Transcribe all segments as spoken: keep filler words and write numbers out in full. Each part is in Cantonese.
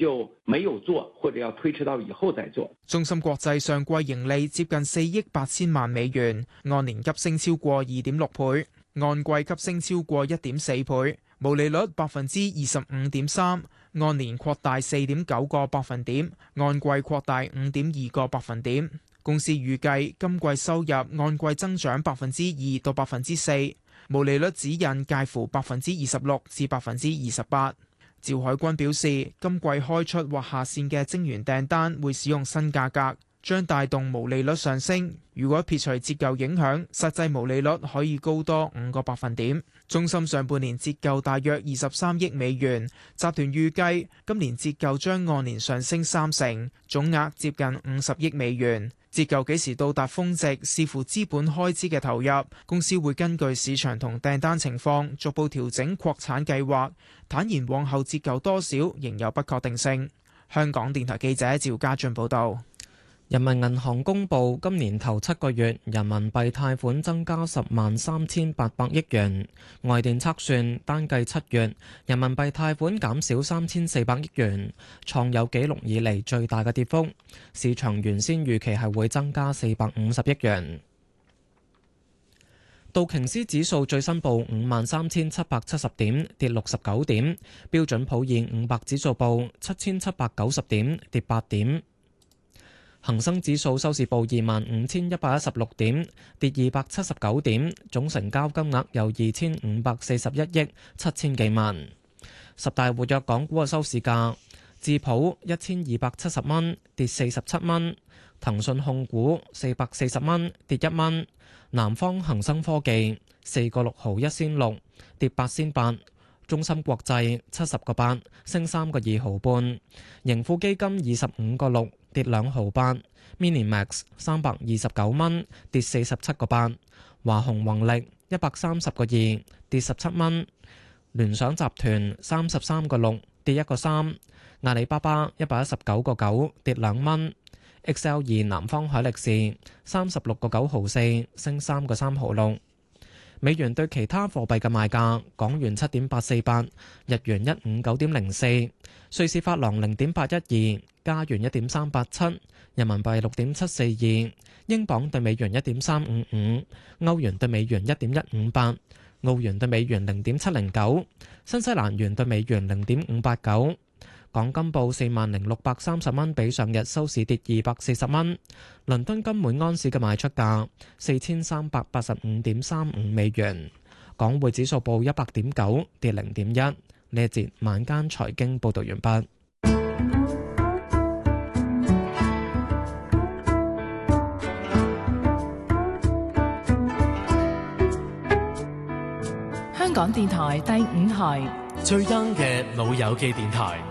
就沒有做，或者要推遲到以後再做。 中芯國際上季盈利接近四億八千萬美元，按年急升超過二點六倍，按季急升超過一點四倍，毛利率百分之二十五點三，按年擴大四點九個百分點，按季擴大五點二個百分點。公司預計今季收入按季增長百分之二到百分之四，毛利率指引介乎百分之二十六至百分之二十八。趙海軍表示，今季開出或下線嘅晶圓訂單會使用新價格，將帶動毛利率上升。如果撇除折舊影響，實際毛利率可以高多五個百分點。中芯上半年折舊大約二十三億美元，集團預計今年折舊將按年上升三成，總額接近五十億美元。折舊幾時到達峰值，視乎資本開支嘅投入，公司會根據市場同訂單情況逐步調整擴產計劃。坦言往後折舊多少仍有不確定性。香港電台記者趙家俊報導。 人民銀行公布今年頭七個月人民幣貸款增加十萬三千八百億元，外電測算單計七月人民幣貸款減少三千四百億元，創有紀錄以嚟最大嘅跌幅。市場原先預期係會增加四百五十億元。道瓊斯指數最新報五萬三千七百七十點，跌六十九點。標準普爾五百指數報七千七百九十點，跌八點。恒生指數收市報二萬五千一百一十六點，跌二百七十九點，總成交金額有二千五百四十一億七千幾萬。十大活躍港股嘅收市價：智普一千二百七十蚊，跌四十七蚊；騰訊控股四百四十蚊，跌一蚊；南方恒生科技四個六毫一仙六，跌八仙八；中芯國際七十個八，升三個二毫半；盈富基金二十五個六，跌兩毫八 ，Minimax 三百二十九蚊，跌四十七個八，華虹宏力一百三十個二，跌十七蚊，聯想集團三十三個六，跌一個三，阿里巴巴一百一十九個九，跌兩蚊 ，X L 二南方海力士三十六個九毫四，升三個三毫六。美元對其他貨幣嘅賣價：港元七點八四八，日元一五九點零四，瑞士法郎零點八一二，加元一點三八七，人民幣六點七四二，英鎊對美元一點三五五，歐元對美元一點一五八，澳元對美元零點七零九，新西蘭元對美元零點五八九。港金報四萬零六百三十蚊，比上日收市跌二百四十蚊。倫敦金每安士嘅賣出價四千三百八十五點三五美元。港匯指數報一百點九，跌零點一。呢一節晚間財經報道完畢。 香港電台第五台最 young 嘅老友記電台。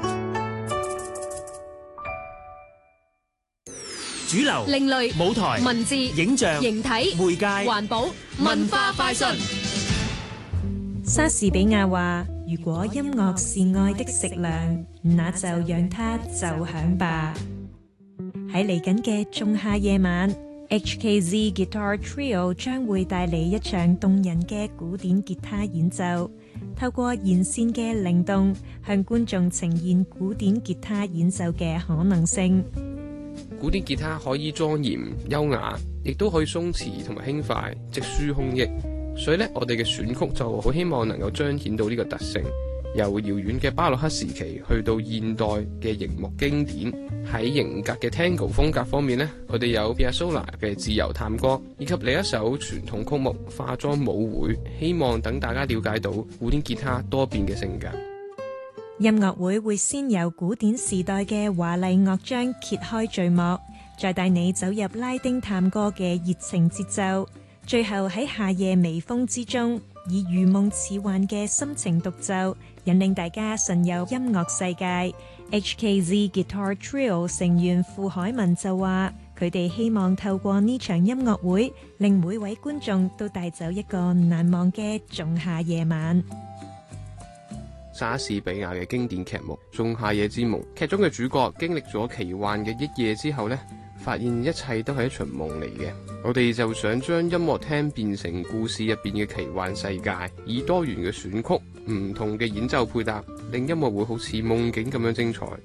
主流、 另類、 舞台、 文字、 影像、 形體、 媒介、 環保、文化快訊。 莎士比亞話：如果音樂是愛的食糧，那就讓它奏響吧。喺嚟緊嘅仲夏夜晚 ，H K Z Guitar Trio 將會帶嚟一場動人嘅古典吉他演奏，透過弦線嘅靈動，向觀眾呈現古典吉他演奏嘅可能性。 古典吉他可以莊嚴優雅，亦都可以鬆弛同埋輕快，直抒胸臆。所以咧，我哋嘅選曲就好希望能夠彰顯到呢個特性。由遙遠嘅巴洛克時期去到現代嘅熒幕經典，喺型格嘅 Tango 風格方面呢，我哋有 Piazzolla 嘅自由探歌，以及另一首傳統曲目《化妝舞會》，希望等大家了解到古典吉他多變嘅性格。 音樂會會先由古典時代嘅華麗樂章揭開序幕，再帶你走入拉丁探戈嘅熱情節奏，最後喺夏夜微風之中，以如夢似幻嘅心情獨奏，引領大家神遊音樂世界。H K Z Guitar Trio 成員傅海文就話：佢哋希望透過呢場音樂會，令每位觀眾都帶走一個難忘嘅仲夏夜晚。 莎士比亞嘅經典劇目《仲夏夜之夢》，劇中嘅主角經歷咗奇幻嘅一夜之後呢，發現一切都係一場夢嚟嘅。我哋就想將音樂廳變成故事入邊嘅奇幻世界，以多元嘅選曲、唔同嘅演奏配搭，令音樂會好似夢境咁樣精彩。